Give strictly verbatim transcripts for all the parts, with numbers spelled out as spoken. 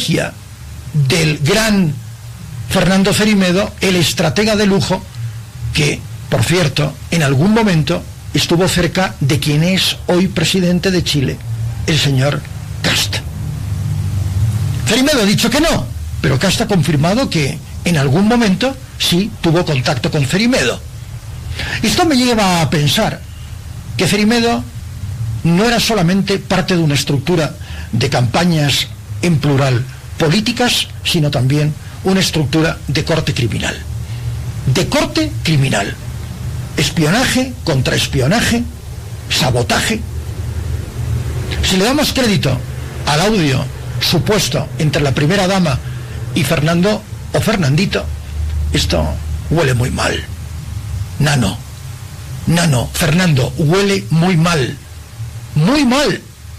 estrategia del gran Fernando Cerimedo, el estratega de lujo, que, por cierto, en algún momento estuvo cerca de quien es hoy presidente de Chile, el señor Kast. Cerimedo ha dicho que no, pero Kast ha confirmado que en algún momento sí tuvo contacto con Cerimedo. Esto me lleva a pensar que Cerimedo no era solamente parte de una estructura de campañas en plural políticas, sino también una estructura de corte criminal. De corte criminal. Espionaje, contraespionaje, sabotaje. Si le damos crédito al audio supuesto entre la primera dama y Fernando o Fernandito, esto huele muy mal. Nano, Nano, Fernando, huele muy mal. Muy mal.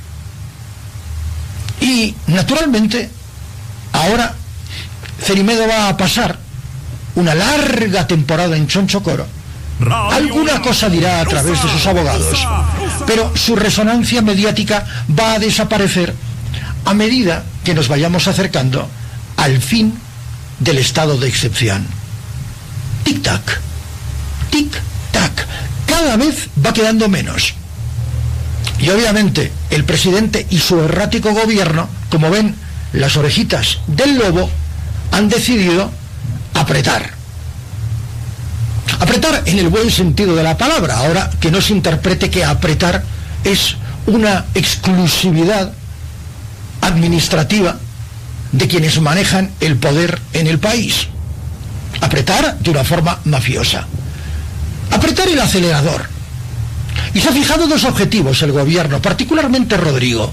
Y naturalmente ahora Cerimedo va a pasar una larga temporada en Chonchocoro. Alguna cosa dirá a través de sus abogados, pero su resonancia mediática va a desaparecer a medida que nos vayamos acercando al fin del estado de excepción. Tic-tac, tic-tac, cada vez va quedando menos. Y obviamente el presidente y su errático gobierno, como ven las orejitas del lobo, han decidido apretar. Apretar en el buen sentido de la palabra. Ahora, que no se interprete que apretar es una exclusividad administrativa de quienes manejan el poder en el país. Apretar de una forma mafiosa. Apretar el acelerador. Y se ha fijado dos objetivos el gobierno, particularmente Rodrigo: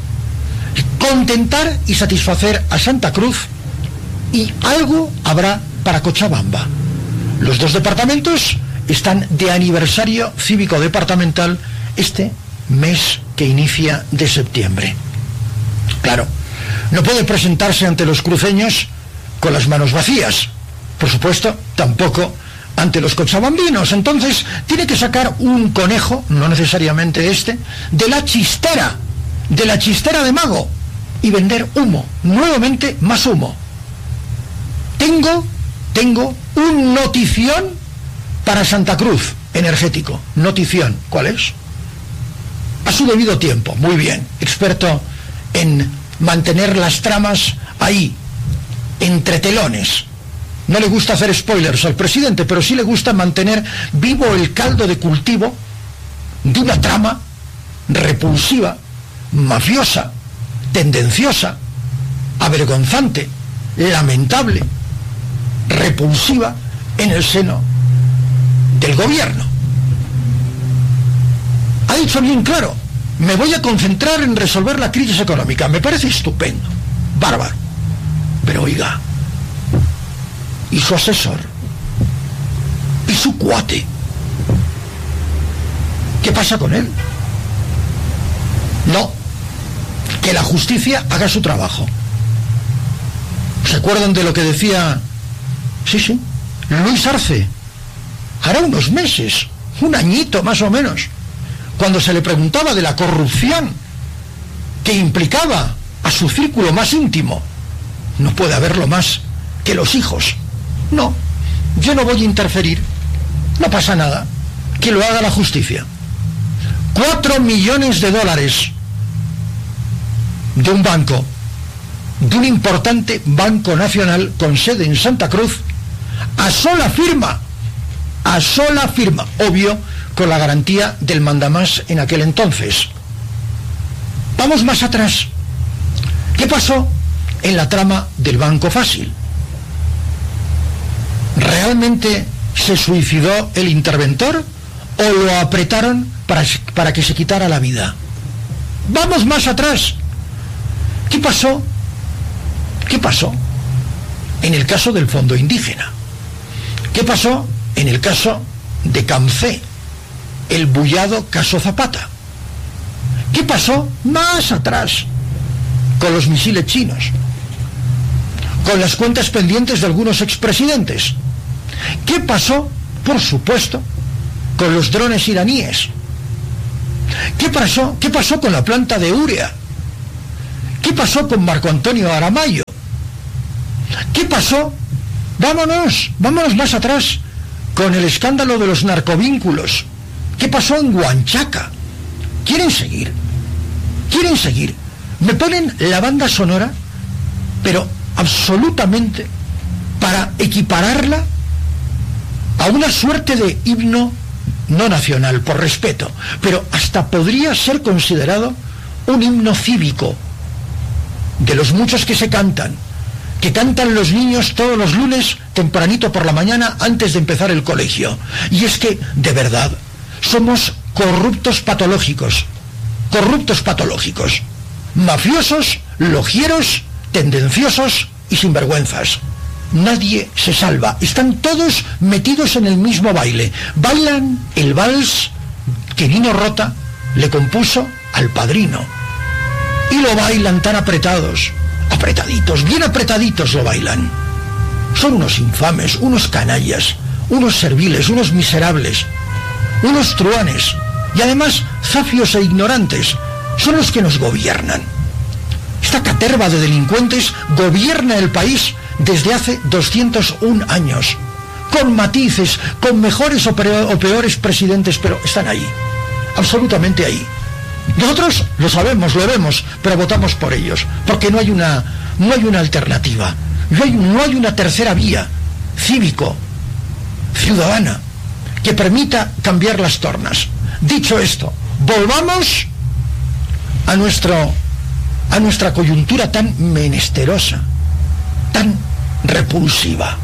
contentar y satisfacer a Santa Cruz, y algo habrá para Cochabamba. Los dos departamentos están de aniversario cívico departamental este mes que inicia de septiembre. Claro, no puede presentarse ante los cruceños con las manos vacías. Por supuesto, tampoco ante los cochabambinos. Entonces tiene que sacar un conejo, no necesariamente este, de la chistera, de la chistera de mago, y vender humo, nuevamente más humo. Tengo, tengo un notición para Santa Cruz, energético. Notición, ¿cuál es? A su debido tiempo, muy bien, experto en mantener las tramas ahí, entre telones. No le gusta hacer spoilers al presidente, pero sí le gusta mantener vivo el caldo de cultivo de una trama repulsiva, mafiosa, tendenciosa, avergonzante, lamentable, repulsiva en el seno del gobierno. Ha dicho bien claro: me voy a concentrar en resolver la crisis económica. Me parece estupendo, bárbaro. Pero oiga, ¿y su asesor? ¿Y su cuate? ¿Qué pasa con él? No, que la justicia haga su trabajo. ¿Se acuerdan de lo que decía? Sí, sí, Luis Arce, hará unos meses, un añito más o menos, cuando se le preguntaba de la corrupción que implicaba a su círculo más íntimo. No puede haberlo más que los hijos. No, yo no voy a interferir, no pasa nada, que lo haga la justicia. Cuatro millones de dólares de un banco, de un importante banco nacional con sede en Santa Cruz, a sola firma, a sola firma, obvio, con la garantía del mandamás en aquel entonces. Vamos más atrás. ¿Qué pasó en la trama del Banco Fácil? ¿Realmente se suicidó el interventor o lo apretaron para, para que se quitara la vida? Vamos más atrás. ¿Qué pasó? ¿Qué pasó en el caso del Fondo Indígena? ¿Qué pasó en el caso de Camcé, el bullado caso Zapata? ¿Qué pasó más atrás con los misiles chinos? Con las cuentas pendientes de algunos expresidentes. ¿Qué pasó, por supuesto, con los drones iraníes? ¿Qué pasó, qué pasó con la planta de Urea? ¿Qué pasó con Marco Antonio Aramayo? ¿Qué pasó? Vámonos, vámonos más atrás, con el escándalo de los narcovínculos. ¿Qué pasó en Huanchaca? ¿Quieren seguir? ¿Quieren seguir? Me ponen la banda sonora, pero absolutamente para equipararla a una suerte de himno no nacional, por respeto, pero hasta podría ser considerado un himno cívico, de los muchos que se cantan, que cantan los niños todos los lunes tempranito por la mañana antes de empezar el colegio. Y es que, de verdad, somos corruptos patológicos, corruptos patológicos, mafiosos, logieros, tendenciosos y sinvergüenzas. Nadie se salva, están todos metidos en el mismo baile, bailan el vals que Nino Rota le compuso al Padrino, y lo bailan tan apretados, apretaditos, bien apretaditos lo bailan. Son unos infames, unos canallas, unos serviles, unos miserables, unos truanes, y además zafios e ignorantes. Son los que nos gobiernan. Esta caterva de delincuentes gobierna el país desde hace doscientos un años, con matices, con mejores o peores presidentes, pero están ahí, absolutamente ahí. Nosotros lo sabemos, lo vemos, pero votamos por ellos, porque no hay una, no hay una alternativa, no hay, no hay una tercera vía cívico, ciudadana, que permita cambiar las tornas. Dicho esto, volvamos a nuestro, a nuestra coyuntura tan menesterosa, tan repulsiva.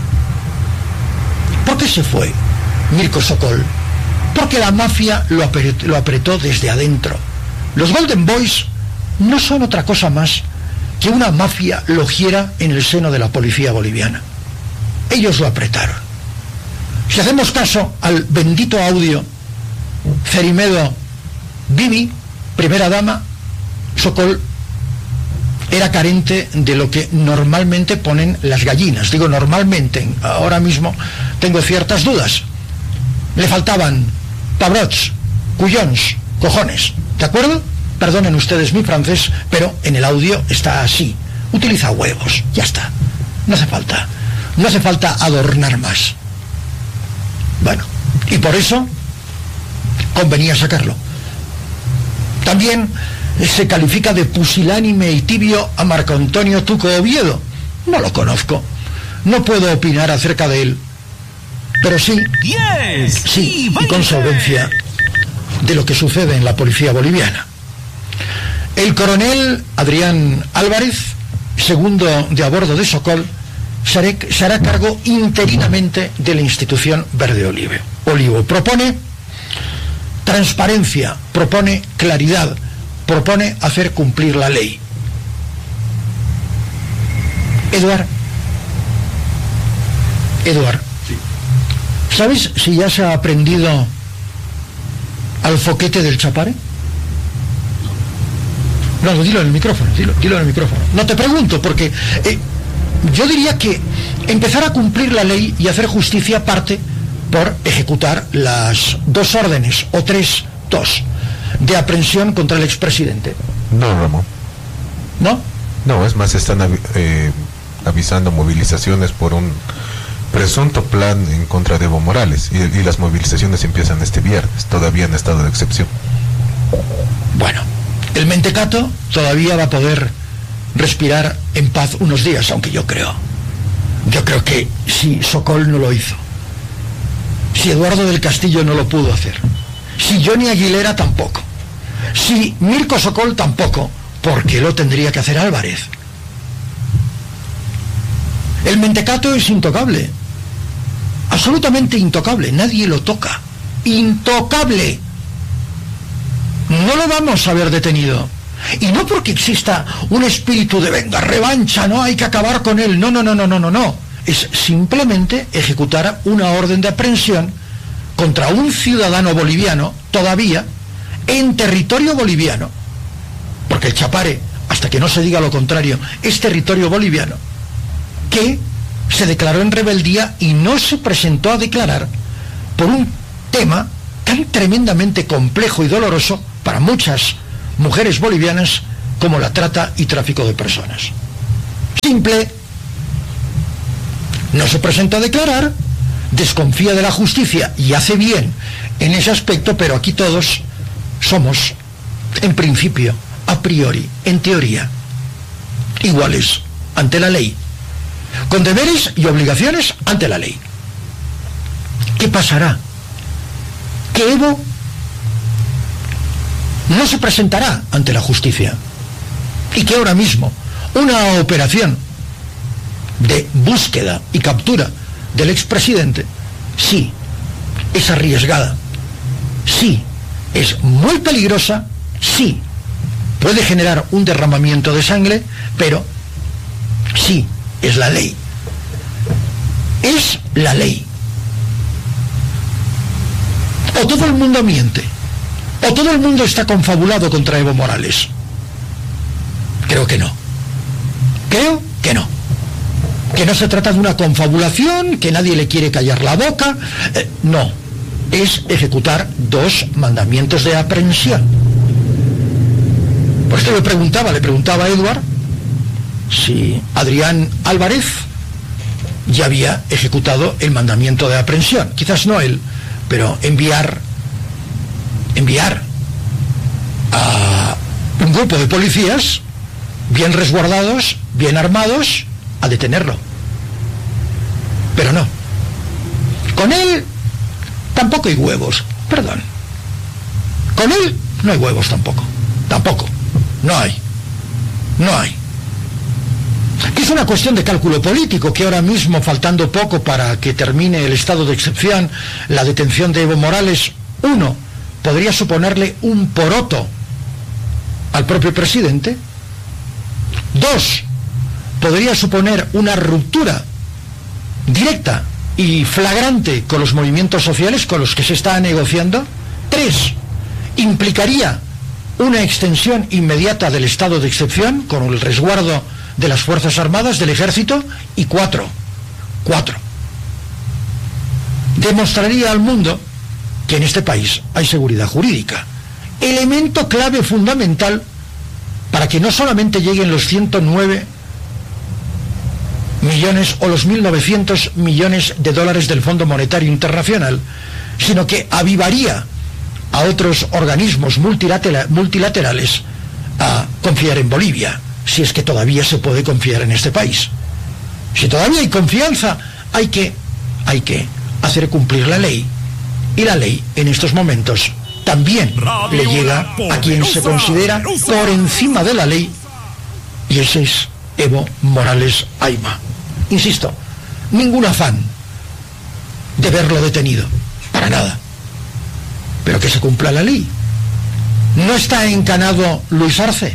¿Por qué se fue Mirko Sokol? Porque la mafia lo apretó, lo apretó desde adentro. Los Golden Boys no son otra cosa más que una mafia logiera en el seno de la policía boliviana. Ellos lo apretaron. Si hacemos caso al bendito audio Cerimedo Bibi, primera dama, Sokol era carente de lo que normalmente ponen las gallinas. Digo normalmente, ahora mismo tengo ciertas dudas. Le faltaban pavrots, cuyons, cojones, ¿de acuerdo? Perdonen ustedes mi francés, pero en el audio está así. Utiliza huevos, ya está. No hace falta, no hace falta adornar más. Bueno, y por eso convenía sacarlo. También se califica de pusilánime y tibio a Marco Antonio Tuco Oviedo. No lo conozco, no puedo opinar acerca de él, pero sí, yes, sí, y con solvencia de lo que sucede en la policía boliviana. El coronel Adrián Álvarez, segundo de a bordo de Sokol, se hará cargo interinamente de la institución Verde Olivo. Olivo propone transparencia, propone claridad, propone hacer cumplir la ley. Eduard, Eduard, sí. ¿Sabes si ya se ha aprendido al foquete del Chapare? No, no, dilo en el micrófono, dilo, dilo en el micrófono. No te pregunto, porque eh, yo diría que empezar a cumplir la ley y hacer justicia parte por ejecutar las dos órdenes, o tres, dos, de aprehensión contra el expresidente. No, Ramón. ¿No? No, es más, están avi eh, avisando movilizaciones por un presunto plan en contra de Evo Morales, y, y las movilizaciones empiezan este viernes, todavía en estado de excepción. Bueno, el mentecato todavía va a poder respirar en paz unos días, aunque yo creo, yo creo que si Sokol no lo hizo, si Eduardo del Castillo no lo pudo hacer, si Johnny Aguilera tampoco, si Mirko Sokol tampoco, ¿por qué lo tendría que hacer Álvarez? El mentecato es intocable, absolutamente intocable, nadie lo toca, intocable. No lo vamos a ver detenido, y no porque exista un espíritu de venga, revancha, no hay que acabar con él, no, no, no, no, no, no, no, es simplemente ejecutar una orden de aprehensión contra un ciudadano boliviano, todavía, en territorio boliviano, porque el Chapare, hasta que no se diga lo contrario, es territorio boliviano, que se declaró en rebeldía y no se presentó a declarar por un tema tan tremendamente complejo y doloroso para muchas mujeres bolivianas como la trata y tráfico de personas. Simple, no se presenta a declarar, desconfía de la justicia y hace bien en ese aspecto, pero aquí todos somos, en principio, a priori, en teoría, iguales ante la ley, con deberes y obligaciones ante la ley. ¿Qué pasará? Que Evo no se presentará ante la justicia y que ahora mismo una operación de búsqueda y captura del expresidente sí es arriesgada, sí es muy peligrosa, sí puede generar un derramamiento de sangre, pero sí es la ley. Es la ley. O todo el mundo miente, o todo el mundo está confabulado contra Evo Morales. Creo que no. Creo que no. Que no se trata de una confabulación, que nadie le quiere callar la boca. Eh, no. Es ejecutar dos mandamientos de aprehensión. Por esto le preguntaba, le preguntaba a Eduard si Adrián Álvarez ya había ejecutado el mandamiento de aprehensión. Quizás no él, pero enviar, enviar a un grupo de policías bien resguardados, bien armados, a detenerlo. Pero no. Con él tampoco hay huevos, perdón. Con él no hay huevos tampoco, tampoco. No hay, no hay. Es una cuestión de cálculo político que ahora mismo, faltando poco para que termine el estado de excepción, la detención de Evo Morales, uno, podría suponerle un poroto al propio presidente. Dos, podría suponer una ruptura directa y flagrante con los movimientos sociales con los que se está negociando. Tres, implicaría una extensión inmediata del estado de excepción con el resguardo de las Fuerzas Armadas, del Ejército. Y cuatro, cuatro, demostraría al mundo que en este país hay seguridad jurídica, elemento clave fundamental para que no solamente lleguen los ciento nueve millones o los mil novecientos millones de dólares del Fondo Monetario Internacional, sino que avivaría a otros organismos multilaterales a confiar en Bolivia, si es que todavía se puede confiar en este país. Si todavía hay confianza, hay que, hay que hacer cumplir la ley, y la ley en estos momentos también le llega a quien se considera por encima de la ley, y ese es Evo Morales Ayma. Insisto, ningún afán de verlo detenido, para nada, pero que se cumpla la ley. ¿No está encanado Luis Arce,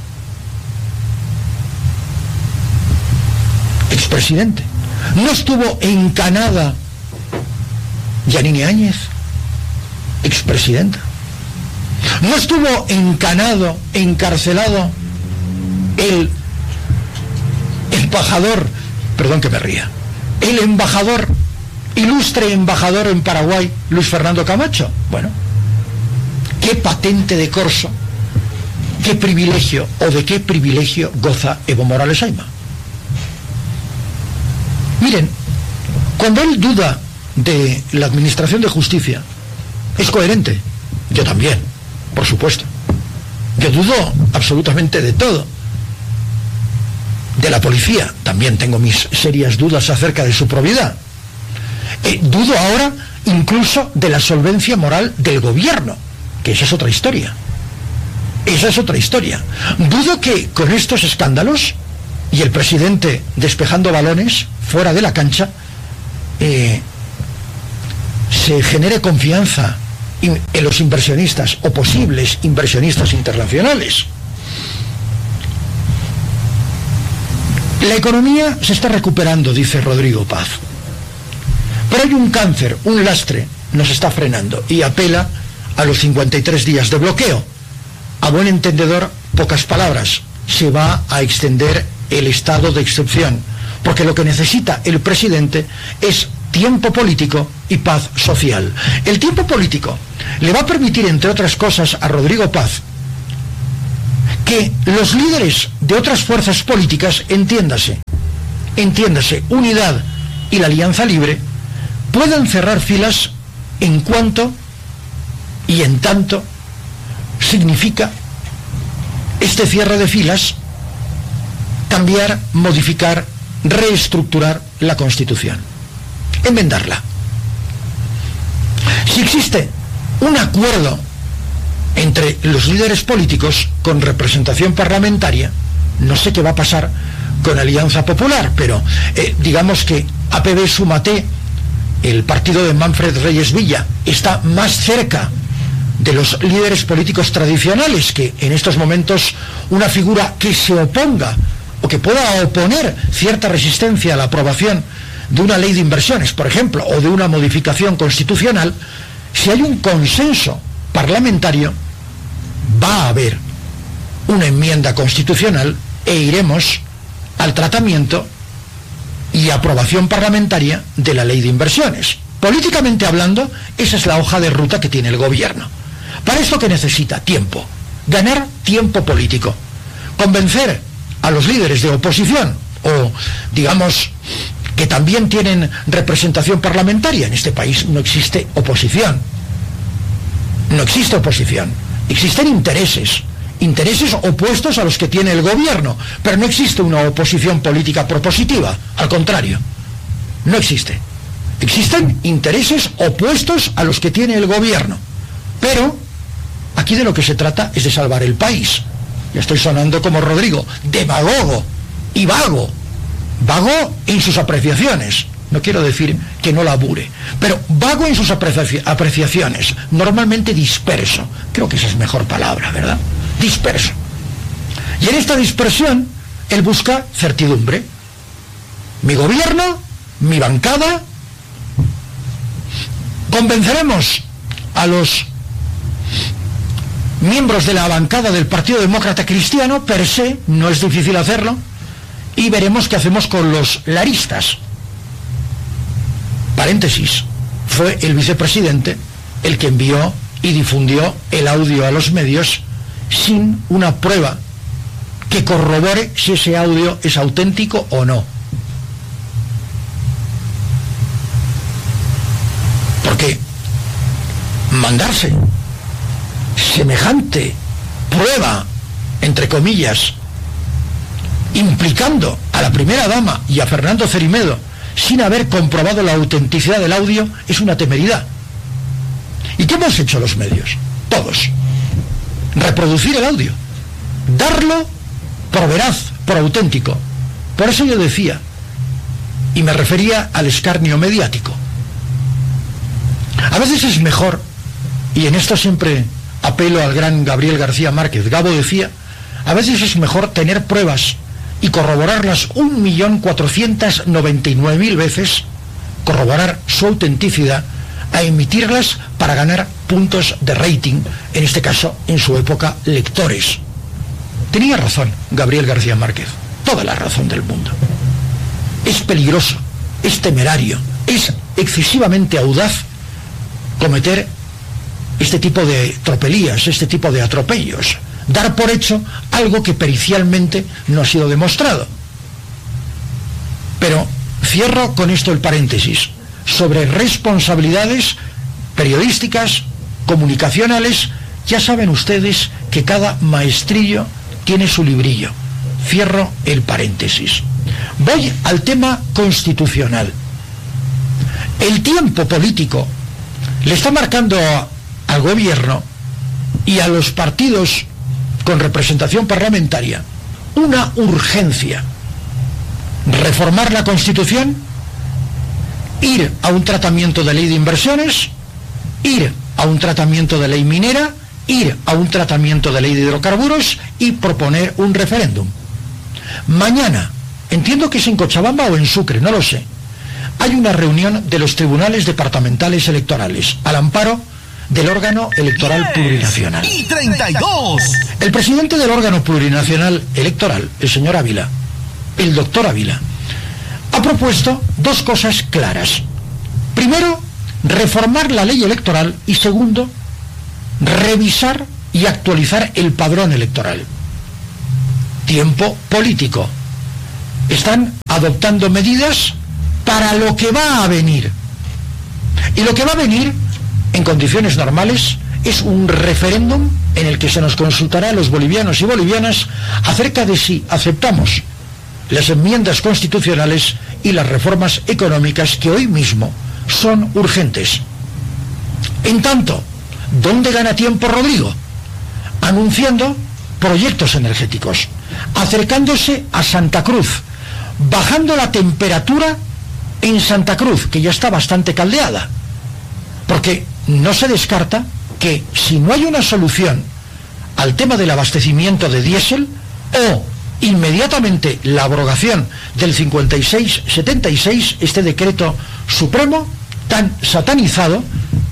expresidente? ¿No estuvo encanada Yanine Áñez, expresidenta? ¿No estuvo encanado, encarcelado el embajador, perdón que me ría, el embajador, ilustre embajador en Paraguay, Luis Fernando Camacho? Bueno, qué patente de corso, qué privilegio, o de qué privilegio goza Evo Morales Ayma. Miren, cuando él duda de la administración de justicia, es coherente. Yo también, por supuesto. Yo dudo absolutamente de todo. De la policía también tengo mis serias dudas acerca de su probidad. Eh, dudo ahora incluso de la solvencia moral del gobierno, que esa es otra historia. Esa es otra historia. Dudo que con estos escándalos y el presidente despejando balones fuera de la cancha, eh, se genere confianza en los inversionistas o posibles inversionistas internacionales. La economía se está recuperando, dice Rodrigo Paz, pero hay un cáncer, un lastre, nos está frenando, y apela a los cincuenta y tres días de bloqueo. A buen entendedor, pocas palabras, se va a extender el estado de excepción, porque lo que necesita el presidente es tiempo político y paz social. El tiempo político le va a permitir, entre otras cosas, a Rodrigo Paz, que los líderes de otras fuerzas políticas, entiéndase, entiéndase, unidad y la Alianza Libre puedan cerrar filas en cuanto y en tanto significa este cierre de filas cambiar, modificar, reestructurar la Constitución, enmendarla. Si existe un acuerdo entre los líderes políticos con representación parlamentaria, no sé qué va a pasar con Alianza Popular, pero eh, digamos que A P B Sumate, el partido de Manfred Reyes Villa, está más cerca de los líderes políticos tradicionales que en estos momentos una figura que se oponga o que pueda oponer cierta resistencia a la aprobación de una ley de inversiones, por ejemplo, o de una modificación constitucional. Si hay un consenso parlamentario, va a haber una enmienda constitucional e iremos al tratamiento y aprobación parlamentaria de la ley de inversiones. Políticamente hablando, esa es la hoja de ruta que tiene el gobierno. Para esto, ¿qué necesita? Tiempo. Ganar tiempo político. Convencer a los líderes de oposición, o digamos que también tienen representación parlamentaria. En este país no existe oposición. No existe oposición. Existen intereses. Intereses opuestos a los que tiene el gobierno. Pero no existe una oposición política propositiva. Al contrario. No existe. Existen intereses opuestos a los que tiene el gobierno. Pero aquí de lo que se trata es de salvar el país. Ya estoy sonando como Rodrigo, demagogo y vago. Vago en sus apreciaciones. No quiero decir que no labure, pero vago en sus aprecia- apreciaciones. Normalmente disperso. Creo que esa es mejor palabra, ¿verdad? Disperso. Y en esta dispersión, él busca certidumbre. Mi gobierno, mi bancada, convenceremos a los miembros de la bancada del Partido Demócrata Cristiano, per se, no es difícil hacerlo, y veremos qué hacemos con los laristas. Paréntesis, fue el vicepresidente el que envió y difundió el audio a los medios sin una prueba que corrobore si ese audio es auténtico o no. Porque mandarse semejante prueba, entre comillas, implicando a la primera dama y a Fernando Cermedo sin haber comprobado la autenticidad del audio, es una temeridad. ¿Y qué hemos hecho los medios? Todos. Reproducir el audio, darlo por veraz, por auténtico. Por eso yo decía, y me refería al escarnio mediático, a veces es mejor, y en esto siempre apelo al gran Gabriel García Márquez. Gabo decía, a veces es mejor tener pruebas y corroborarlas un millón cuatrocientas noventa y nueve mil veces, corroborar su autenticidad, a emitirlas para ganar puntos de rating, en este caso, en su época, lectores. Tenía razón Gabriel García Márquez, toda la razón del mundo. Es peligroso, es temerario, es excesivamente audaz cometer este tipo de tropelías, este tipo de atropellos, dar por hecho algo que pericialmente no ha sido demostrado. Pero cierro con esto el paréntesis sobre responsabilidades periodísticas, comunicacionales. Ya saben ustedes que cada maestrillo tiene su librillo. Cierro el paréntesis. Voy al tema constitucional. El tiempo político le está marcando a, al gobierno y a los partidos con representación parlamentaria una urgencia: reformar la Constitución, ir a un tratamiento de ley de inversiones, ir a un tratamiento de ley minera, ir a un tratamiento de ley de hidrocarburos y proponer un referéndum. Mañana, entiendo que es en Cochabamba o en Sucre, no lo sé, hay una reunión de los tribunales departamentales electorales al amparo del órgano electoral plurinacional. Y treinta y dos. El presidente del órgano plurinacional electoral, el señor Ávila, el doctor Ávila, ha propuesto dos cosas claras. Primero, reformar la ley electoral, y segundo, revisar y actualizar el padrón electoral. Tiempo político. Están adoptando medidas para para lo que va a venir. Y lo que va a venir, en condiciones normales, es un referéndum en el que se nos consultará a los bolivianos y bolivianas acerca de si aceptamos las enmiendas constitucionales y las reformas económicas que hoy mismo son urgentes. En tanto, ¿dónde gana tiempo Rodrigo? Anunciando proyectos energéticos, acercándose a Santa Cruz, bajando la temperatura en Santa Cruz, que ya está bastante caldeada, porque no se descarta que si no hay una solución al tema del abastecimiento de diésel, o inmediatamente la abrogación del cincuenta y seis setenta y seis, este decreto supremo tan satanizado,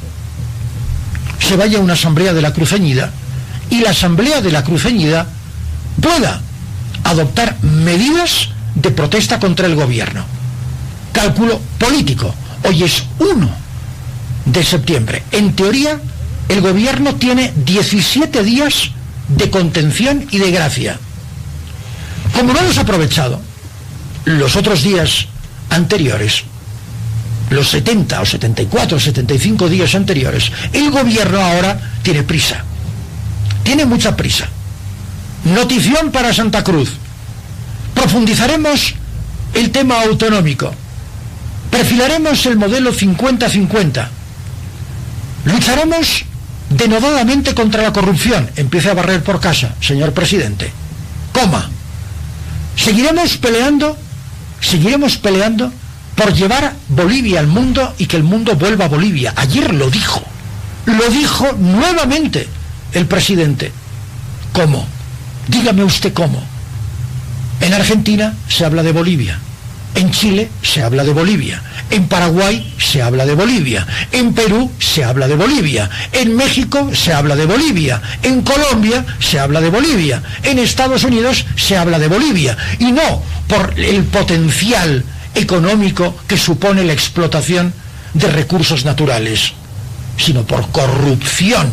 se vaya a una asamblea de la Cruceñida y la asamblea de la Cruceñida pueda adoptar medidas de protesta contra el gobierno. Cálculo político. Hoy es uno de septiembre. En teoría, el gobierno tiene diecisiete días de contención y de gracia. Como no hemos aprovechado los otros días anteriores, los setenta o setenta y cuatro o setenta y cinco días anteriores, el gobierno ahora tiene prisa. Tiene mucha prisa. Notición para Santa Cruz. Profundizaremos el tema autonómico. Perfilaremos el modelo cincuenta cincuenta. Lucharemos denodadamente contra la corrupción. Empiece a barrer por casa, señor presidente. Coma. Seguiremos peleando, seguiremos peleando por llevar Bolivia al mundo y que el mundo vuelva a Bolivia. Ayer lo dijo. Lo dijo nuevamente el presidente. ¿Cómo? Dígame usted cómo. En Argentina se habla de Bolivia. En Chile se habla de Bolivia. En Paraguay se habla de Bolivia. En Perú se habla de Bolivia. En México se habla de Bolivia. En Colombia se habla de Bolivia. En Estados Unidos se habla de Bolivia. Y no por el potencial económico que supone la explotación de recursos naturales, sino por corrupción.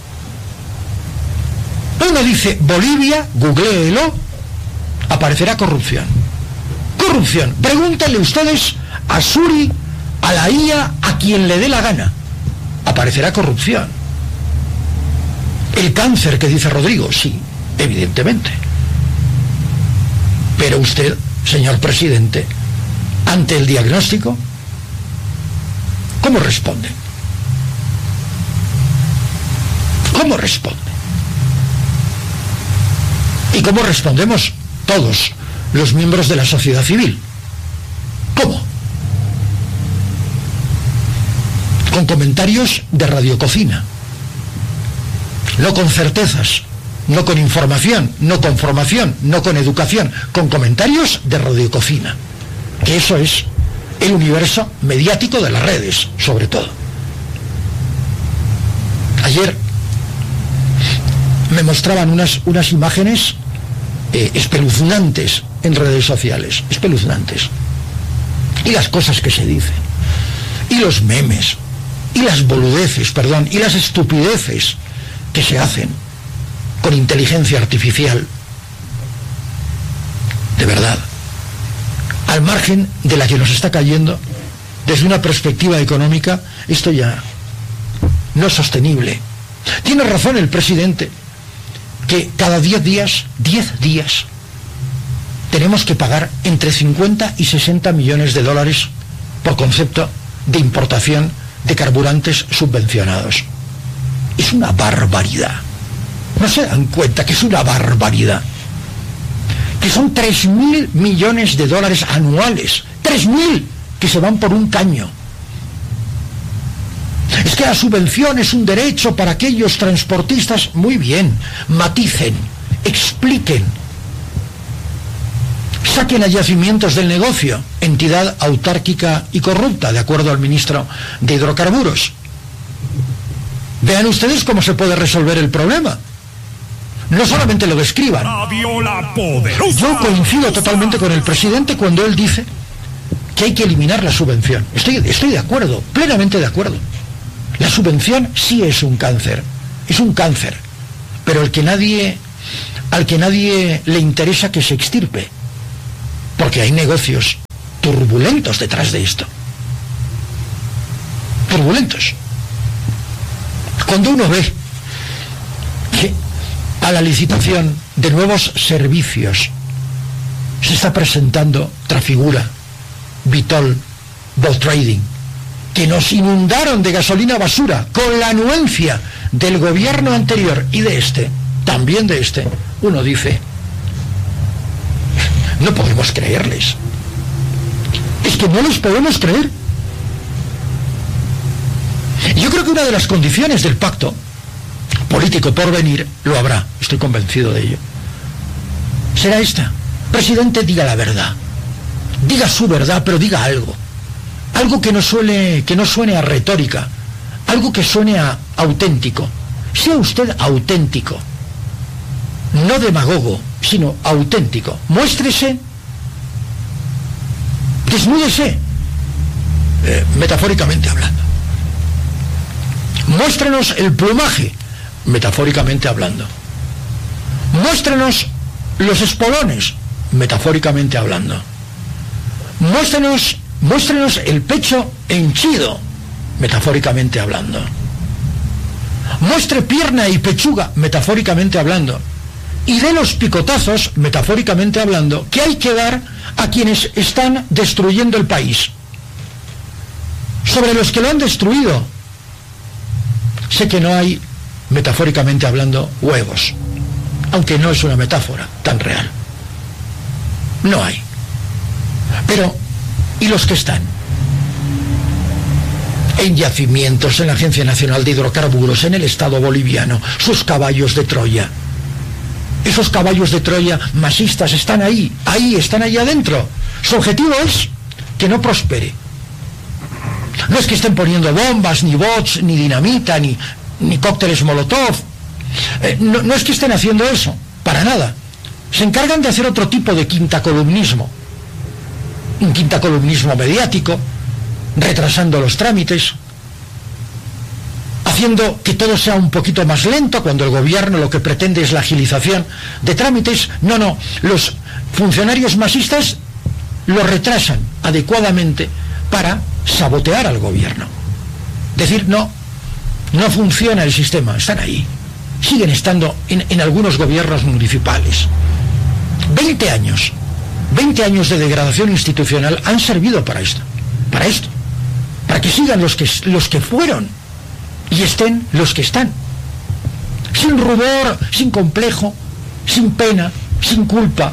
Uno dice Bolivia, googléelo, aparecerá corrupción. Corrupción. Pregúntenle ustedes a Suri, a la I A, a quien le dé la gana. Aparecerá corrupción. El cáncer que dice Rodrigo, sí, evidentemente. Pero usted, señor presidente, ante el diagnóstico, ¿cómo responde? ¿Cómo responde? ¿Y cómo respondemos todos los miembros de la sociedad civil? ¿Cómo? Con comentarios de radiococina, no con certezas, no con información, no con formación, no con educación, con comentarios de radiococina, que eso es el universo mediático de las redes, sobre todo. Ayer me mostraban unas, unas imágenes eh, espeluznantes en redes sociales, espeluznantes. Y las cosas que se dicen, y los memes, y las boludeces, perdón, y las estupideces que se hacen con inteligencia artificial. De verdad, al margen de la que nos está cayendo, desde una perspectiva económica, esto ya no es sostenible. Tiene razón el presidente, que cada diez días, diez días, tenemos que pagar entre cincuenta y sesenta millones de dólares por concepto de importación de carburantes subvencionados. Es una barbaridad. ¿No se dan cuenta que es una barbaridad? Que son tres mil millones de dólares anuales. tres mil que se van por un caño. Es que la subvención es un derecho para aquellos transportistas. Muy bien, maticen, expliquen. Saquen a yacimientos del negocio, entidad autárquica y corrupta, de acuerdo al ministro de Hidrocarburos. Vean ustedes cómo se puede resolver el problema. No solamente lo describan. Yo coincido totalmente con el presidente cuando él dice que hay que eliminar la subvención. Estoy, estoy de acuerdo, plenamente de acuerdo. La subvención sí es un cáncer, es un cáncer, pero el que nadie, al que nadie le interesa que se extirpe, porque hay negocios turbulentos detrás de esto. Turbulentos. Cuando uno ve que a la licitación de nuevos servicios se está presentando Trafigura, Vitol, Voltrading, que nos inundaron de gasolina basura con la anuencia del gobierno anterior y de este, también de este, uno dice, no podemos creerles. Es que no les podemos creer. Yo creo que una de las condiciones del pacto político por venir, lo habrá, estoy convencido de ello, será esta: presidente, diga la verdad, diga su verdad, pero diga algo, algo que no suene, que no suene a retórica, algo que suene a auténtico. Sea usted auténtico, no demagogo, sino auténtico. Muéstrese, desnúdese, eh, metafóricamente hablando. Muéstrenos el plumaje, metafóricamente hablando. Muéstrenos los espolones, metafóricamente hablando. Muéstrenos, muéstrenos el pecho henchido, metafóricamente hablando. Muestre pierna y pechuga, metafóricamente hablando. Y de los picotazos, metafóricamente hablando, que hay que dar a quienes están destruyendo el país. Sobre los que lo han destruido, sé que no hay, metafóricamente hablando, huevos, aunque no es una metáfora tan real. No hay. Pero, ¿y los que están? En yacimientos, en la Agencia Nacional de Hidrocarburos, en el Estado boliviano, sus caballos de Troya. Esos caballos de Troya masistas están ahí, ahí, están ahí adentro. Su objetivo es que no prospere. No es que estén poniendo bombas, ni bots, ni dinamita, ni, ni cócteles molotov. Eh, no, no es que estén haciendo eso, para nada. Se encargan de hacer otro tipo de quintacolumnismo. Un quintacolumnismo mediático, retrasando los trámites, haciendo que todo sea un poquito más lento, cuando el gobierno lo que pretende es la agilización de trámites. No, no, los funcionarios masistas lo retrasan adecuadamente para sabotear al gobierno. Decir, no, no funciona el sistema, están ahí. Siguen estando en, en algunos gobiernos municipales. Veinte años, veinte años de degradación institucional han servido para esto, para esto, para que sigan los que, los que fueron y estén los que están. Sin rubor, sin complejo, sin pena, sin culpa.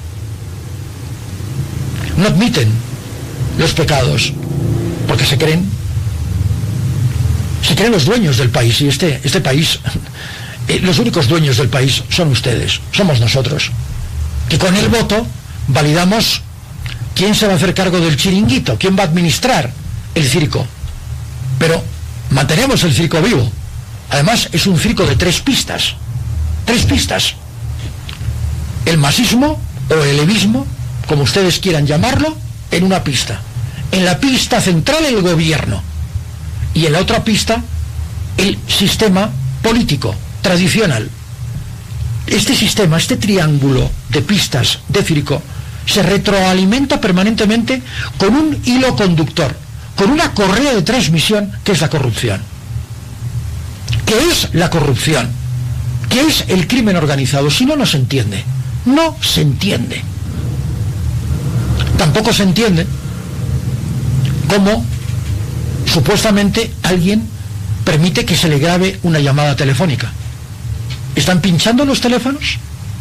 No admiten los pecados, porque se creen, se creen los dueños del país, y este, este país, eh, los únicos dueños del país son ustedes, somos nosotros, que con el voto validamos quién se va a hacer cargo del chiringuito, quién va a administrar el circo, pero mantenemos el circo vivo. Además es un circo de tres pistas, tres pistas, el masismo o el levismo, como ustedes quieran llamarlo, en una pista. En la pista central el gobierno y en la otra pista el sistema político tradicional. Este sistema, este triángulo de pistas de circo se retroalimenta permanentemente con un hilo conductor, con una correa de transmisión que es la corrupción. ¿Qué es la corrupción? ¿Qué es el crimen organizado? Si no, no se entiende. No se entiende. Tampoco se entiende cómo supuestamente alguien permite que se le grabe una llamada telefónica. ¿Están pinchando los teléfonos?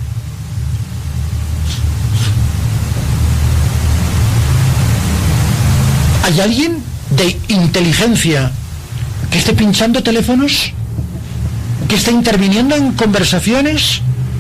¿Hay alguien de inteligencia que esté pinchando teléfonos? ¿Que esté interviniendo en conversaciones?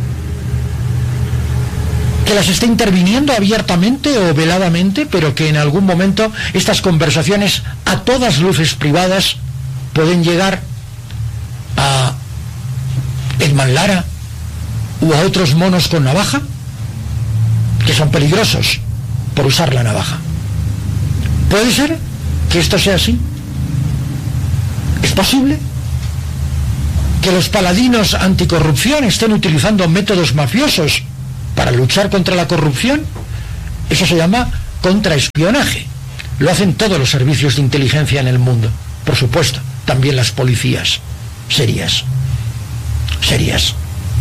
¿Que las esté interviniendo abiertamente o veladamente, pero que en algún momento estas conversaciones a todas luces privadas pueden llegar a Edman Lara u a otros monos con navaja, que son peligrosos por usar la navaja? ¿Puede ser que esto sea así? ¿Es posible que los paladinos anticorrupción estén utilizando métodos mafiosos para luchar contra la corrupción? Eso se llama contraespionaje. Lo hacen todos los servicios de inteligencia en el mundo, por supuesto, también las policías serias, serias.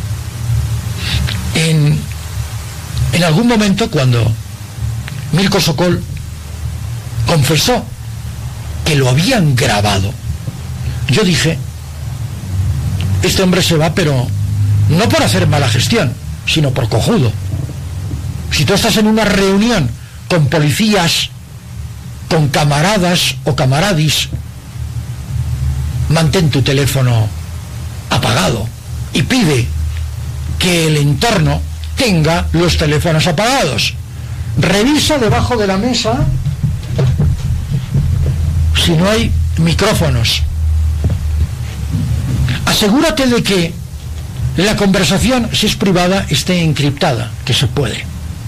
En, en algún momento, cuando Milko Sokol confesó que lo habían grabado, yo dije, este hombre se va, pero no por hacer mala gestión, sino por cojudo. Si tú estás en una reunión con policías, con camaradas o camaradis, mantén tu teléfono apagado y pide que el entorno tenga los teléfonos apagados. Revisa debajo de la mesa si no hay micrófonos. Asegúrate de que la conversación, si es privada, esté encriptada, que se puede.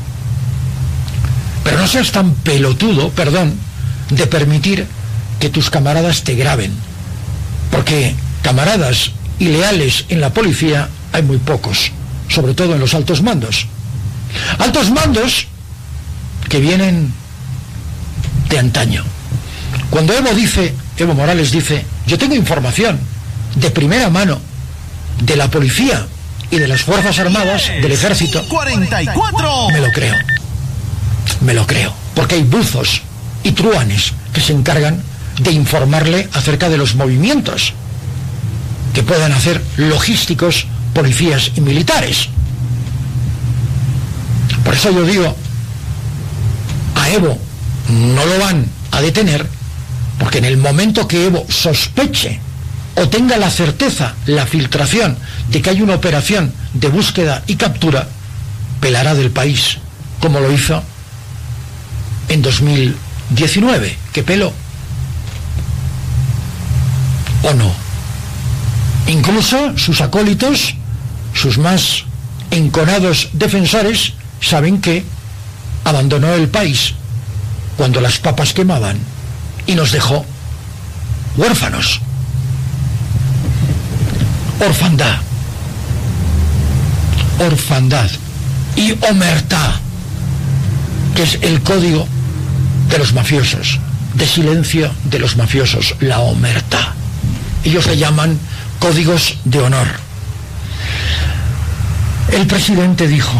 Pero no seas tan pelotudo, perdón, de permitir que tus camaradas te graben. Porque camaradas y leales en la policía hay muy pocos, sobre todo en los altos mandos. Altos mandos que vienen de antaño. Cuando Evo dice, Evo Morales dice, yo tengo información de primera mano de la policía y de las Fuerzas Armadas, del Ejército, cuarenta y cuatro. Me lo creo. Me lo creo. Porque hay buzos y truanes que se encargan de informarle acerca de los movimientos que puedan hacer logísticos, policías y militares. Por eso yo digo, a Evo no lo van a detener, porque en el momento que Evo sospeche o tenga la certeza, la filtración de que hay una operación de búsqueda y captura, pelará del país, como lo hizo en dos mil diecinueve, que peló. ¿O no? Incluso sus acólitos, sus más enconados defensores, saben que abandonó el país cuando las papas quemaban y nos dejó huérfanos. Orfandad. Orfandad. Y omertá, que es el código de los mafiosos, de silencio de los mafiosos, la omertá. Ellos le llaman códigos de honor. El presidente dijo,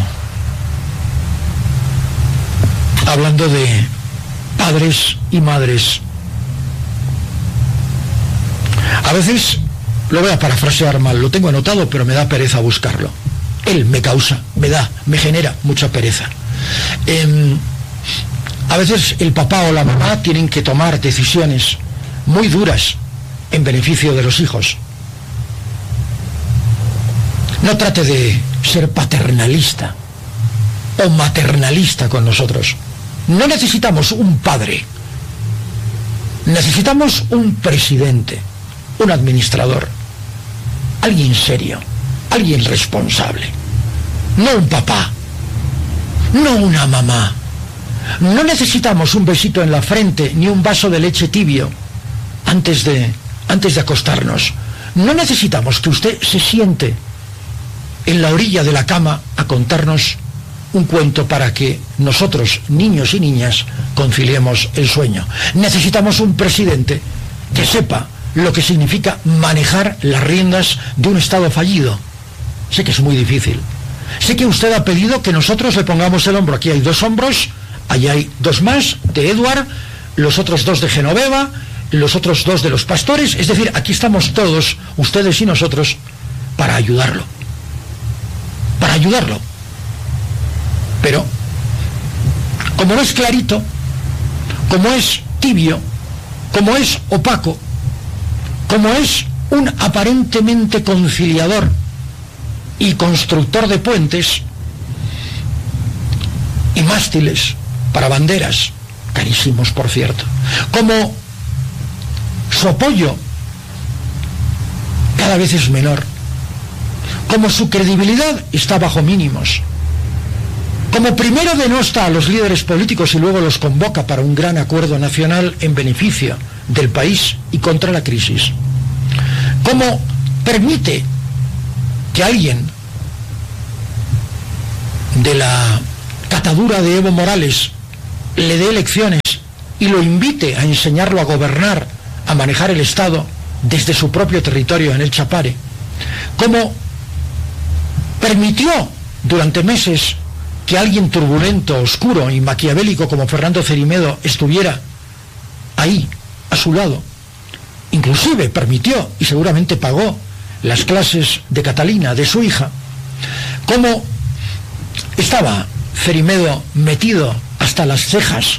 hablando de padres y madres, a veces lo voy a parafrasear mal, lo tengo anotado, pero me da pereza buscarlo. Él me causa, me da, me genera mucha pereza. Eh, a veces el papá o la mamá tienen que tomar decisiones muy duras en beneficio de los hijos. No trate de ser paternalista o maternalista con nosotros. No necesitamos un padre. Necesitamos un presidente, un administrador, alguien serio, alguien responsable. No un papá, no una mamá. No necesitamos un besito en la frente ni un vaso de leche tibio antes de, antes de acostarnos. No necesitamos que usted se siente en la orilla de la cama a contarnos un cuento para que nosotros, niños y niñas, conciliemos el sueño. Necesitamos un presidente que sepa lo que significa manejar las riendas de un Estado fallido. Sé que es muy difícil. Sé que usted ha pedido que nosotros le pongamos el hombro. Aquí hay dos hombros, allá hay dos más, de Edward, los otros dos de Genoveva, los otros dos de los pastores. Es decir, aquí estamos todos, ustedes y nosotros, para ayudarlo. Para ayudarlo. Pero, como no es clarito, como es tibio, como es opaco, como es un aparentemente conciliador y constructor de puentes y mástiles para banderas, carísimos por cierto, como su apoyo cada vez es menor, como su credibilidad está bajo mínimos, como primero denosta a los líderes políticos y luego los convoca para un gran acuerdo nacional en beneficio del país y contra la crisis, como permite que alguien de la catadura de Evo Morales le dé lecciones y lo invite a enseñarlo a gobernar, a manejar el Estado desde su propio territorio en el Chapare, cómo permitió durante meses que alguien turbulento, oscuro y maquiavélico como Fernando Cerimedo estuviera ahí, a su lado. Inclusive permitió, y seguramente pagó, las clases de Catalina, de su hija. Cómo estaba Cerimedo metido hasta las cejas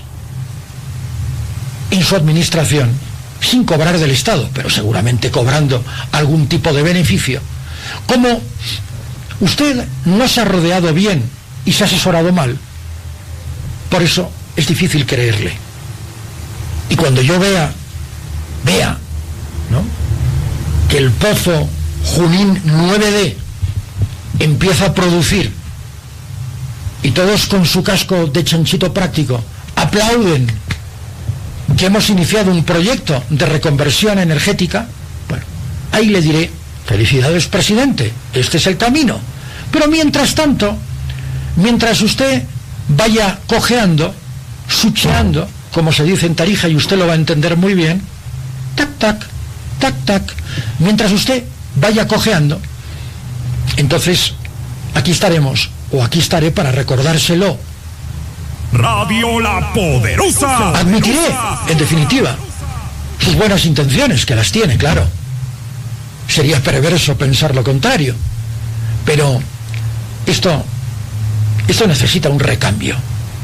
en su administración, sin cobrar del Estado, pero seguramente cobrando algún tipo de beneficio. Cómo usted no se ha rodeado bien y se ha asesorado mal. Por eso es difícil creerle. Y cuando yo vea, vea, ¿no?, que el pozo Junín nueve D empieza a producir y todos con su casco de chanchito práctico aplauden que hemos iniciado un proyecto de reconversión energética, bueno, ahí le diré: felicidades, presidente, este es el camino. Pero mientras tanto, mientras usted vaya cojeando, sucheando, como se dice en Tarija, y usted lo va a entender muy bien, tac, tac, tac, tac, mientras usted vaya cojeando, entonces aquí estaremos, o aquí estaré para recordárselo. Radio La Poderosa. Admitiré, en definitiva, sus buenas intenciones, que las tiene, claro. Sería perverso pensar lo contrario. Pero esto, esto necesita un recambio.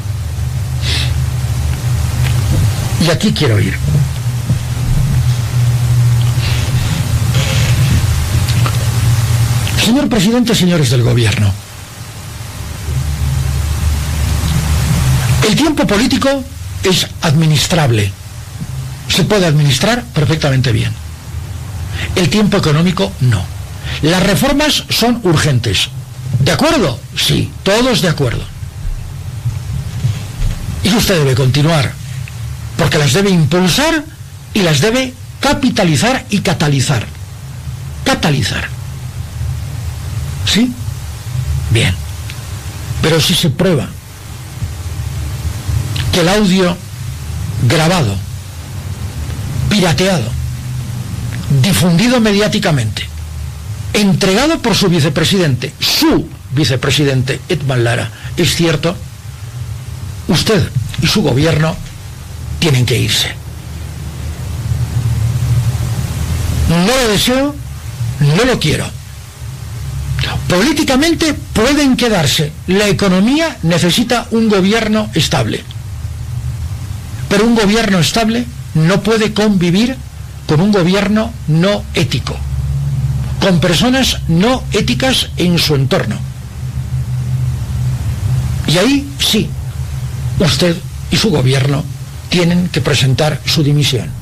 Y aquí quiero ir. Señor presidente, señores del gobierno, el tiempo político es administrable. Se puede administrar perfectamente bien. El tiempo económico no. Las reformas son urgentes. ¿De acuerdo? Sí, todos de acuerdo. Y usted debe continuar, porque las debe impulsar y las debe capitalizar y catalizar. Catalizar. ¿Sí? Bien. Pero si se prueba que el audio grabado, pirateado, difundido mediáticamente, entregado por su vicepresidente, su vicepresidente Edman Lara, es cierto, usted y su gobierno tienen que irse. No lo deseo, no lo quiero. Políticamente pueden quedarse. La economía necesita un gobierno estable. Pero un gobierno estable no puede convivir con un gobierno no ético, con personas no éticas en su entorno. Y ahí sí, usted y su gobierno tienen que presentar su dimisión.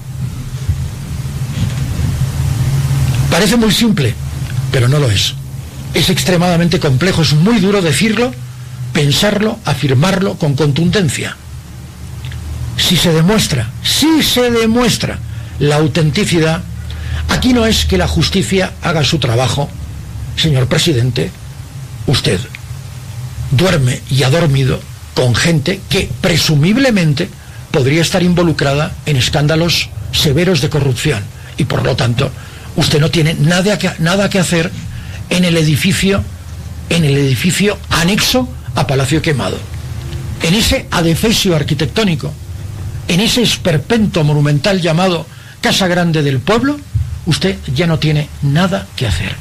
Parece muy simple, pero no lo es. Es extremadamente complejo, es muy duro decirlo, pensarlo, afirmarlo con contundencia. Si se demuestra, si se demuestra la autenticidad, aquí no es que la justicia haga su trabajo, señor presidente, usted duerme y ha dormido con gente que presumiblemente podría estar involucrada en escándalos severos de corrupción y por lo tanto usted no tiene nada que, nada que hacer en el edificio, en el edificio anexo a Palacio Quemado, en ese adefesio arquitectónico, en ese esperpento monumental llamado Casa Grande del Pueblo, usted ya no tiene nada que hacer.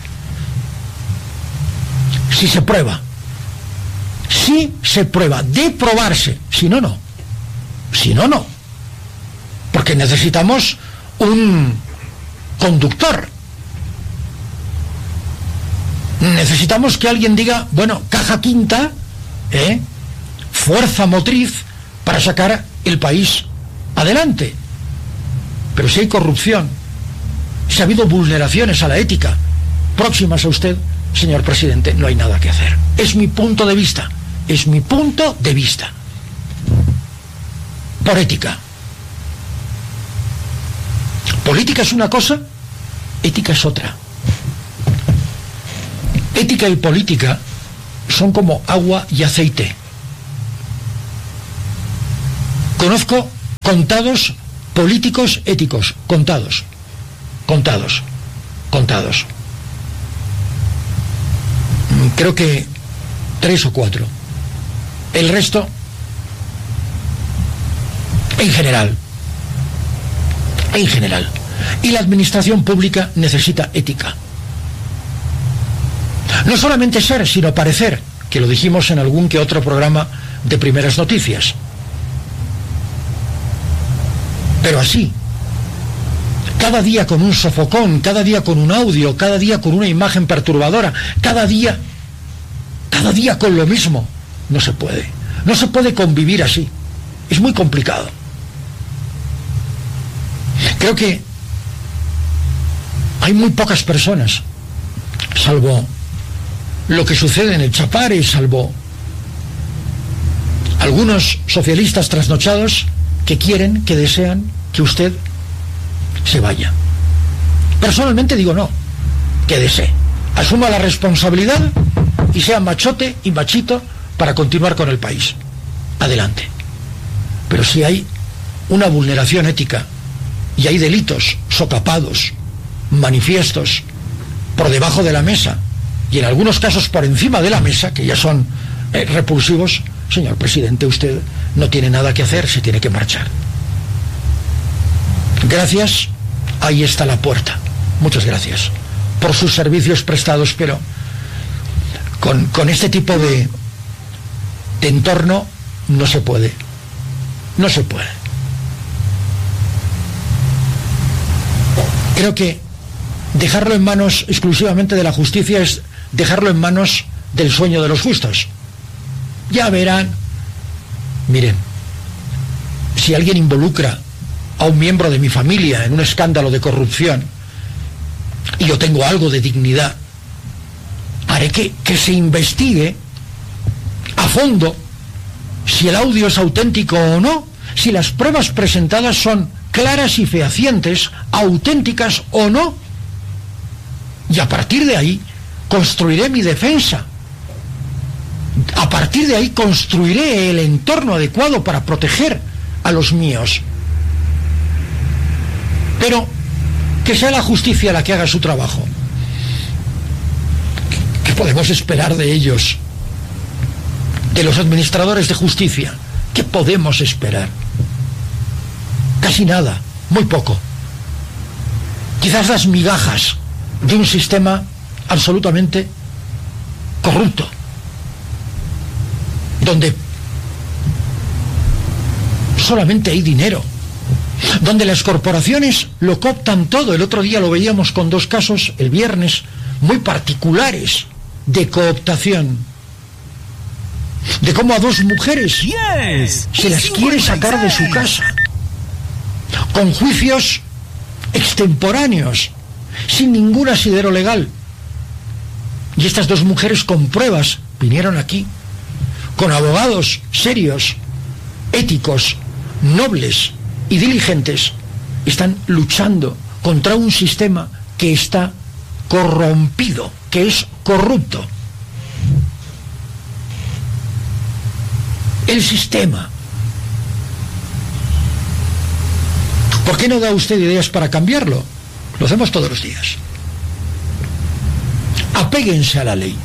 Si se prueba, si se prueba, de probarse, si no, no, si no, no, porque necesitamos un conductor. Necesitamos que alguien diga, bueno, caja quinta, ¿eh?, fuerza motriz para sacar el país adelante. Pero si hay corrupción, si ha habido vulneraciones a la ética próximas a usted, señor presidente, no hay nada que hacer. Es mi punto de vista, es mi punto de vista. Por ética. Política es una cosa, ética es otra. Ética y política son como agua y aceite. Conozco contados políticos éticos, contados, contados, contados. Creo que tres o cuatro. El resto, en general, en general. Y la administración pública necesita ética. No solamente ser, sino parecer, que lo dijimos en algún que otro programa de Primeras Noticias. Pero así, cada día con un sofocón, cada día con un audio, cada día con una imagen perturbadora, cada día, cada día con lo mismo, no se puede. No se puede convivir así. Es muy complicado. Creo que hay muy pocas personas, salvo lo que sucede en el Chapare, salvo algunos socialistas trasnochados que quieren, que desean que usted se vaya. Personalmente digo no, que desee, asuma la responsabilidad y sea machote y machito para continuar con el país. Adelante. Pero si hay una vulneración ética y hay delitos socapados, manifiestos, por debajo de la mesa y en algunos casos por encima de la mesa, que ya son eh, repulsivos, señor presidente, usted no tiene nada que hacer, se tiene que marchar. Gracias, ahí está la puerta. Muchas gracias por sus servicios prestados, pero con, con este tipo de, de entorno no se puede. No se puede. Creo que dejarlo en manos exclusivamente de la justicia es dejarlo en manos del sueño de los justos. Ya verán. Miren, si alguien involucra a un miembro de mi familia en un escándalo de corrupción y yo tengo algo de dignidad, haré que, que se investigue a fondo si el audio es auténtico o no, si las pruebas presentadas son claras y fehacientes, auténticas o no, y a partir de ahí construiré mi defensa. A partir de ahí construiré el entorno adecuado para proteger a los míos. Pero que sea la justicia la que haga su trabajo. ¿Qué podemos esperar de ellos? De los administradores de justicia. ¿Qué podemos esperar? Casi nada, muy poco. Quizás las migajas de un sistema absolutamente corrupto, donde solamente hay dinero, donde las corporaciones lo cooptan todo. El otro día lo veíamos con dos casos, el viernes, muy particulares de cooptación, de cómo a dos mujeres yes, se las quiere sacar de su casa, con juicios extemporáneos, sin ningún asidero legal. Y estas dos mujeres con pruebas vinieron aquí, con abogados serios, éticos, nobles y diligentes, están luchando contra un sistema que está corrompido, que es corrupto. El sistema. ¿Por qué no da usted ideas para cambiarlo? Lo hacemos todos los días. Apéguense a la ley.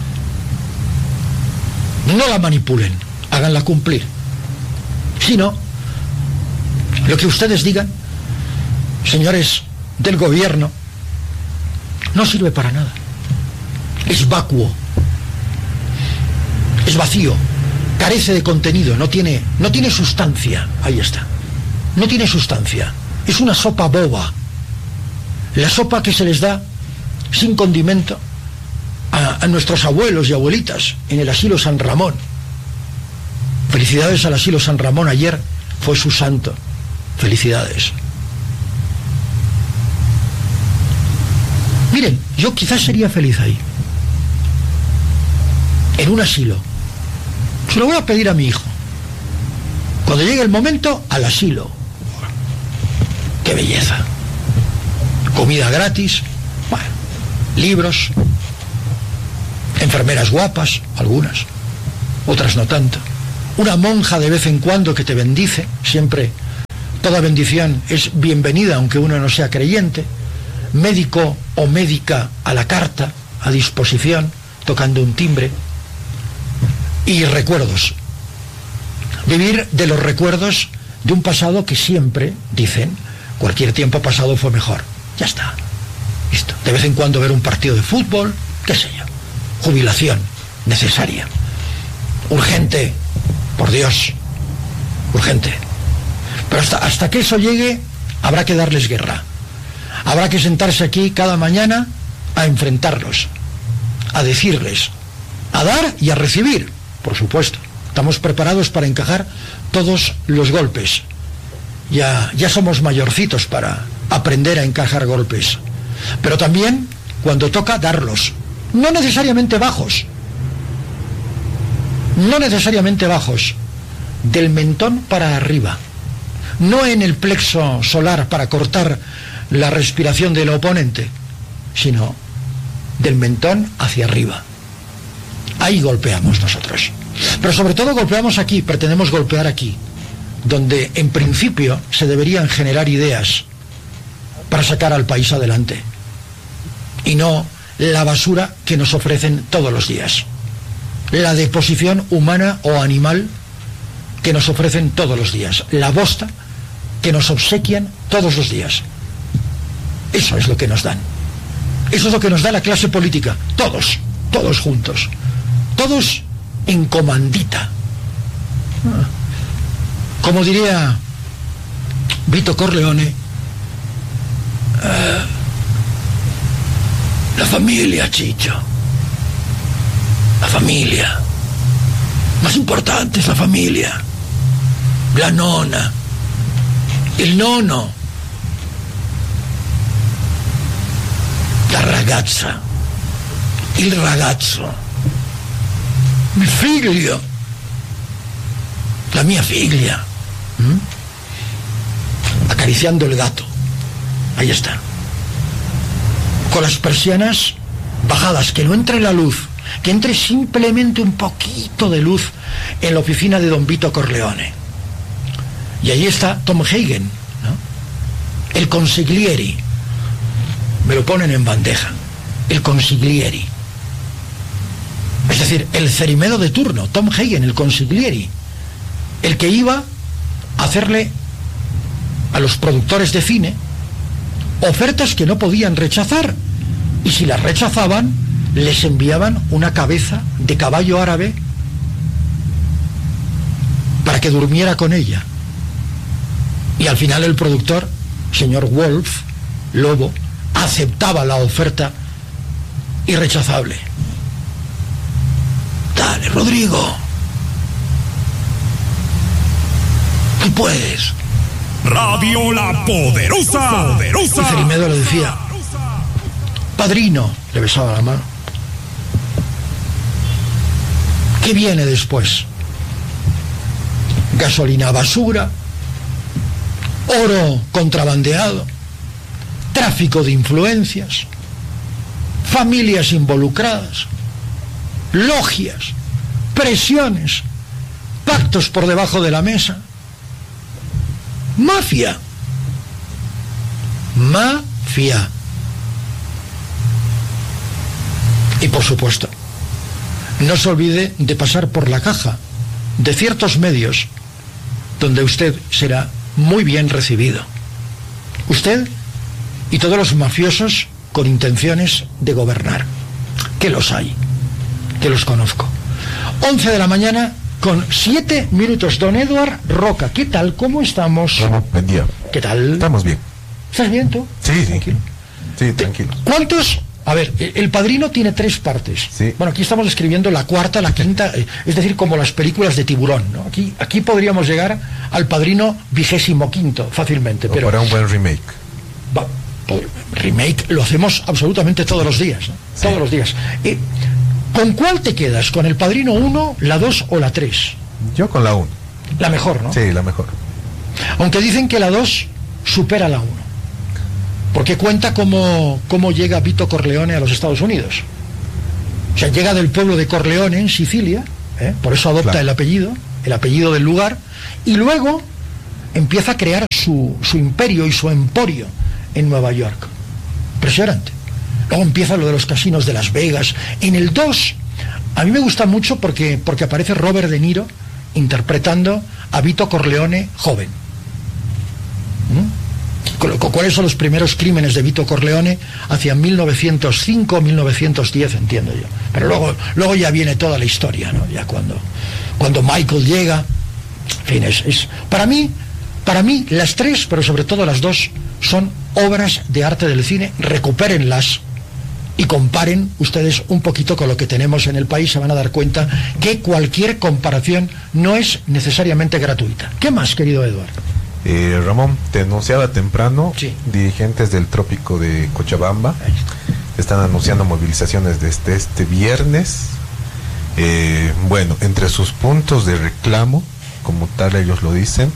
No la manipulen, háganla cumplir. Si no, lo que ustedes digan, señores del gobierno, no sirve para nada. Es vacuo, es vacío, carece de contenido, no tiene, no tiene sustancia. Ahí está. No tiene sustancia. Es una sopa boba. La sopa que se les da sin condimento a, a nuestros abuelos y abuelitas en el asilo San Ramón. Felicidades al asilo San Ramón, ayer fue su santo. Felicidades. Miren, yo quizás sería feliz ahí, en un asilo. Se lo voy a pedir a mi hijo. Cuando llegue el momento, al asilo. ¡Qué belleza! Comida gratis, bueno, libros, enfermeras guapas, algunas, otras no tanto. una monja de vez en cuando que te bendice, siempre toda bendición es bienvenida aunque uno no sea creyente, médico o médica a la carta, a disposición, tocando un timbre, y recuerdos. Vivir de los recuerdos de un pasado que siempre, dicen, cualquier tiempo pasado fue mejor. Ya está. Listo. De vez en cuando ver un partido de fútbol, qué sé yo. Jubilación necesaria. Urgente. Por Dios. Urgente. Pero hasta, hasta que eso llegue, habrá que darles guerra. Habrá que sentarse aquí cada mañana a enfrentarlos, a decirles, a dar y a recibir, por supuesto. Estamos preparados para encajar todos los golpes. Ya, ya somos mayorcitos para aprender a encajar golpes. Pero también, cuando toca, darlos. No necesariamente bajos. No necesariamente bajos. Del mentón para arriba. No en el plexo solar para cortar la respiración del oponente, sino del mentón hacia arriba. Ahí golpeamos nosotros. Pero sobre todo golpeamos aquí, pretendemos golpear aquí, donde en principio se deberían generar ideas para sacar al país adelante, y no la basura que nos ofrecen todos los días, la deposición humana o animal que nos ofrecen todos los días, la bosta que nos obsequian todos los días. Eso es lo que nos dan. Eso es lo que nos da la clase política, todos, todos juntos, todos en comandita. Como diría Vito Corleone, uh, la familia, Chicho, la familia, más importante es la familia, la nona, il nono, la ragazza, il ragazzo, mi figlio, la mia figlia. ¿Mm? Acariciando el gato. Ahí está. Con las persianas bajadas, que no entre la luz, que entre simplemente un poquito de luz en la oficina de don Vito Corleone. Y ahí está Tom Hagen, ¿no? El consiglieri. Me lo ponen en bandeja. El consiglieri. Es decir, el cerimedo de turno, Tom Hagen, el consiglieri, el que iba a hacerle a los productores de cine ofertas que no podían rechazar, y si las rechazaban les enviaban una cabeza de caballo árabe para que durmiera con ella. Y al final el productor, señor Wolf, Lobo, aceptaba la oferta irrechazable. Dale, Rodrigo. Tú puedes. Radio La Poderosa. Poderosa. Y Cerimedo le decía, padrino, le besaba la mano. ¿Qué viene después? Gasolina basura, oro contrabandeado, tráfico de influencias, familias involucradas, logias, presiones, pactos por debajo de la mesa, mafia, mafia. Y por supuesto, no se olvide de pasar por la caja de ciertos medios donde usted será muy bien recibido. Usted y todos los mafiosos con intenciones de gobernar, que los hay, que los conozco. once de la mañana con siete minutos. Don Eduard Roca, ¿qué tal? ¿Cómo estamos? Buen día. ¿Qué tal? Estamos bien. ¿Estás bien tú? Sí, Tranquilo. sí. Sí, tranquilo. ¿Cuántos? A ver, El Padrino tiene tres partes. Sí. Bueno, aquí estamos escribiendo la cuarta, la quinta, es decir, como las películas de Tiburón, ¿no? Aquí, aquí podríamos llegar al Padrino vigésimo quinto fácilmente. O Pero para un buen remake. Va, remake lo hacemos absolutamente todos los días, ¿no? Sí. Todos los días. Eh, ¿Con cuál te quedas? ¿Con El Padrino uno, la dos o la tres? Yo con la uno. La mejor, ¿no? Sí, la mejor. Aunque dicen que la dos supera la uno. Porque cuenta cómo, cómo llega Vito Corleone a los Estados Unidos. O sea, llega del pueblo de Corleone, en Sicilia, ¿eh? Por eso adopta Claro. el apellido, el apellido del lugar, y luego empieza a crear su, su imperio y su emporio en Nueva York. Impresionante. Luego empieza lo de los casinos de Las Vegas. En el dos, a mí me gusta mucho porque, porque aparece Robert De Niro interpretando a Vito Corleone joven. ¿Mm? ¿Cuáles son los primeros crímenes de Vito Corleone? Hacia mil novecientos cinco, mil novecientos diez, entiendo yo. Pero luego, luego ya viene toda la historia, ¿no? Ya cuando, cuando Michael llega. En fin, es, es, para mí, para mí, las tres, pero sobre todo las dos, son obras de arte del cine. Recupérenlas y comparen ustedes un poquito con lo que tenemos en el país. Se van a dar cuenta que cualquier comparación no es necesariamente gratuita. ¿Qué más, querido Eduardo? Eh, Ramón, te anunciaba temprano, sí. Dirigentes del trópico de Cochabamba están anunciando movilizaciones desde este viernes. Eh, bueno, entre sus puntos de reclamo, como tal ellos lo dicen,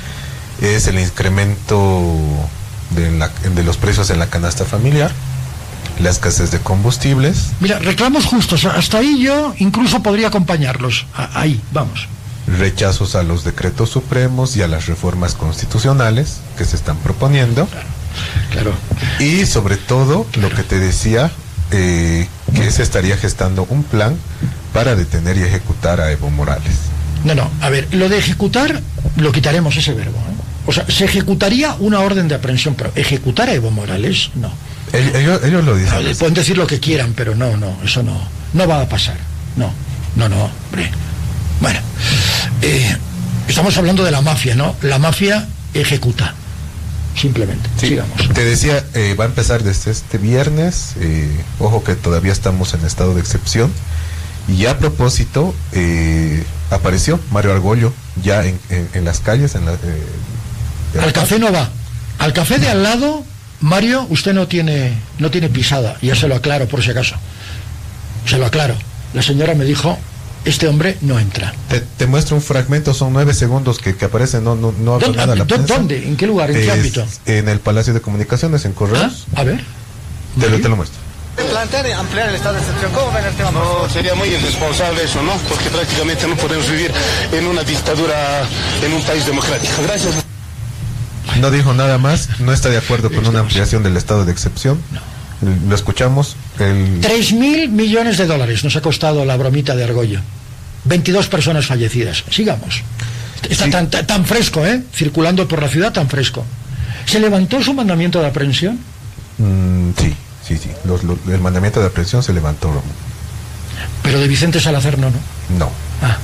es el incremento de, la, de los precios en la canasta familiar, la escasez de combustibles. Mira, reclamos justos, hasta ahí yo incluso podría acompañarlos, ahí, vamos. Rechazos a los decretos supremos y a las reformas constitucionales que se están proponiendo. Claro. Y sobre todo, lo que te decía, eh, que se estaría gestando un plan para detener y ejecutar a Evo Morales. No, no, a ver, lo de ejecutar, lo quitaremos ese verbo, ¿eh? O sea, se ejecutaría una orden de aprehensión, pero ejecutar a Evo Morales, no. Ellos, ellos lo dicen. No, pueden decir lo que quieran, pero no, no, eso no, no va a pasar. No, no, no, hombre. Bueno, eh, estamos hablando de la mafia, ¿no? La mafia ejecuta, simplemente. Sí, sigamos. Te decía, eh, va a empezar desde este viernes, eh, ojo que todavía estamos en estado de excepción, y a propósito, eh, apareció Mario Argollo ya en, en, en las calles. En la, eh, al café no va, al café de al lado, Mario, usted no tiene, no tiene pisada, ya se lo aclaro por si acaso, se lo aclaro. La señora me dijo... Este hombre no entra. Te, te muestro un fragmento, son nueve segundos que, que aparecen, no, no, no hablo nada a la prensa. ¿Dónde? ¿En qué lugar? ¿En es, qué ámbito? En el Palacio de Comunicaciones, en Correos. ¿Ah? A ver. Te lo, te lo muestro. Plantear ampliar el estado de excepción, ¿cómo ven el tema? No, sería muy irresponsable eso, ¿no? Porque prácticamente no podemos vivir en una dictadura en un país democrático. Gracias. No dijo nada más, no está de acuerdo con una ampliación del estado de excepción. No. Lo escuchamos. El... Tres mil millones de dólares nos ha costado la bromita de Argollo. veintidós personas fallecidas. Sigamos. Está sí. tan, tan, tan fresco, ¿eh? Circulando por la ciudad tan fresco. ¿Se levantó su mandamiento de aprehensión? Mm, sí, sí, sí. Los, los, el mandamiento de aprehensión se levantó, Ramón. Pero de Vicente Salazar no, ¿no? No. Ah.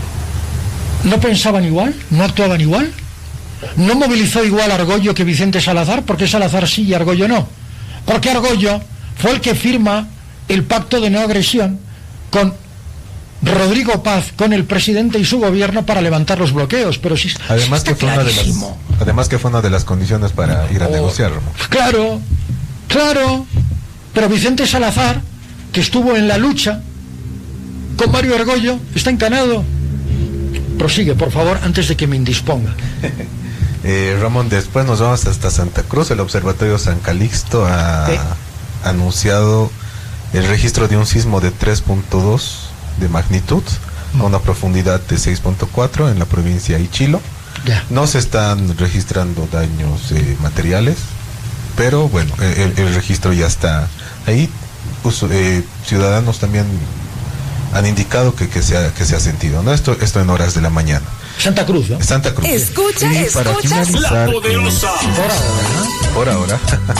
¿No pensaban igual? ¿No actuaban igual? ¿No movilizó igual Argollo que Vicente Salazar? ¿Por qué Salazar sí y Argollo no? Porque Argollo fue el que firma el pacto de no agresión con Rodrigo Paz, con el presidente y su gobierno para levantar los bloqueos, pero sí, además sí que fue una de las, además que fue una de las condiciones para ir a oh, negociar, Ramón. Claro, claro, pero Vicente Salazar, que estuvo en la lucha con Mario Argollo, está encanado. Prosigue, por favor, antes de que me indisponga. Eh, Ramón, después nos vamos hasta Santa Cruz. El Observatorio San Calixto ha ¿Qué? anunciado el registro de un sismo de tres punto dos de magnitud a una profundidad de seis punto cuatro en la provincia de Ichilo. Ya. No se están registrando daños eh, materiales, pero bueno, el, el registro ya está ahí. Pues, eh, ciudadanos también han indicado que, que, se ha, que se ha sentido, ¿no? Esto, esto en horas de la mañana. Santa Cruz, ¿no? Santa Cruz. Escucha, y escucha. Para finalizar, La Poderosa. Eh, por ahora, por ahora